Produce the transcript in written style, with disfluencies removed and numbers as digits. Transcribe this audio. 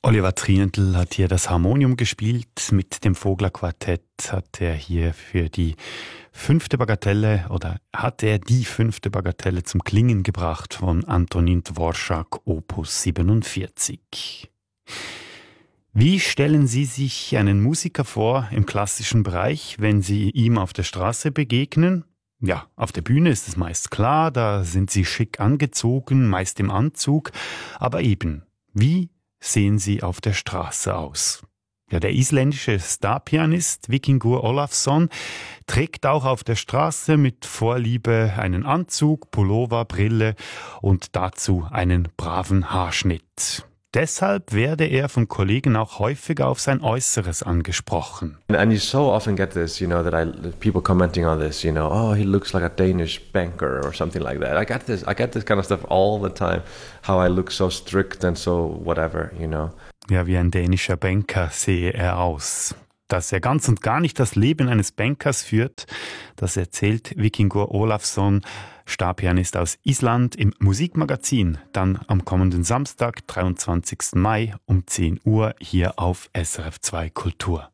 Oliver Triendl hat hier das Harmonium gespielt. Mit dem Vogler-Quartett hat er hier für die fünfte Bagatelle zum Klingen gebracht von Antonin Dvorak, Opus 47. Wie stellen Sie sich einen Musiker vor im klassischen Bereich, wenn Sie ihm auf der Straße begegnen? Ja, auf der Bühne ist es meist klar, da sind Sie schick angezogen, meist im Anzug. Aber eben, wie sehen Sie auf der Straße aus? Ja, der isländische Starpianist Víkingur Ólafsson trägt auch auf der Straße mit Vorliebe einen Anzug, Pullover, Brille und dazu einen braven Haarschnitt. Deshalb werde er von Kollegen auch häufiger auf sein Äußeres angesprochen. And you so often get this, that people commenting on this, oh, he looks like a Danish banker or something like that. I get this kind of stuff all the time. How I look so strict and so whatever, Ja, wie ein dänischer Banker sehe er aus. Dass er ganz und gar nicht das Leben eines Bankers führt, das erzählt Víkingur Ólafsson, Starpianist aus Island, im Musikmagazin, dann am kommenden Samstag, 23. Mai um 10 Uhr hier auf SRF 2 Kultur.